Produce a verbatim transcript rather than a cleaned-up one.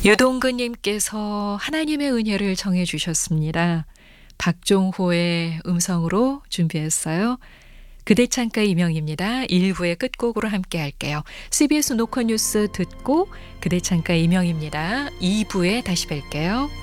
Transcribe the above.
유동근님께서 하나님의 은혜를 정해 주셨습니다. 박종호의 음성으로 준비했어요. 그대 창가 이명입니다. 일 부의 끝곡으로 함께 할게요. 씨비에스 노컷 뉴스 듣고 그대 창가 이명입니다. 이 부에 다시 뵐게요.